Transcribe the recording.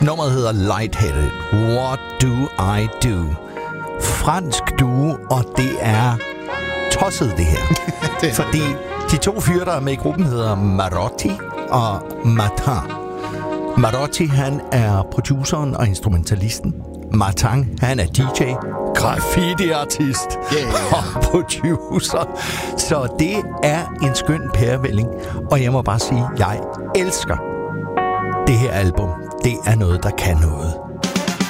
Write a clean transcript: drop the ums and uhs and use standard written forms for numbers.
Nummeret hedder Lightheaded. What do I do? Fransk duo, og det er tosset det her. Fordi de to fyre, der er med i gruppen, hedder Marotti og Martin. Marotti, han er produceren og instrumentalisten. Martin, han er DJ, graffiti-artist og producer. Så det er en skøn pærevælling. Og jeg må bare sige, jeg elsker det her album. Det er noget, der kan noget.